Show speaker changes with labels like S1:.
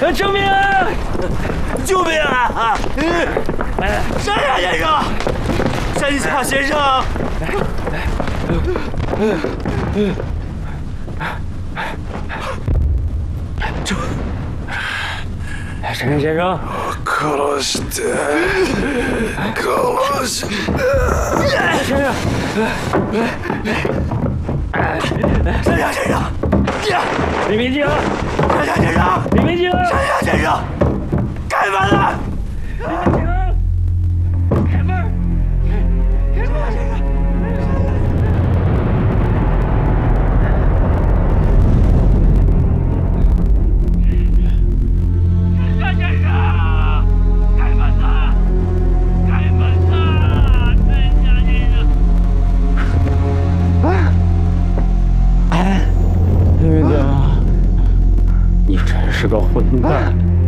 S1: 救命啊！救命啊！山下先生，山下先生。山下先生，
S2: 殺して殺して
S1: 先生，山下先生，李明镜，山下先生，李明镜，山下先生，开门了！李明镜，开门！开门！先生。你真是个混蛋！